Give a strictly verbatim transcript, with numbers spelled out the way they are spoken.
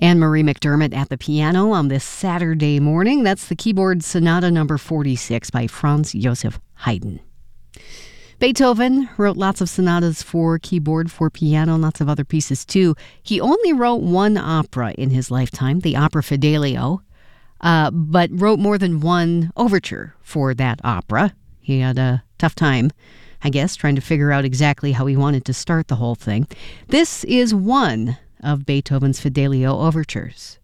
Anne-Marie McDermott at the piano on this Saturday morning. That's the keyboard Sonata number forty-six by Franz Joseph Haydn. Beethoven wrote lots of sonatas for keyboard, for piano, and lots of other pieces too. He only wrote one opera in his lifetime, the opera Fidelio, uh, but wrote more than one overture for that opera. He had a tough time, I guess, trying to figure out exactly how he wanted to start the whole thing. This is one of Beethoven's Fidelio overtures.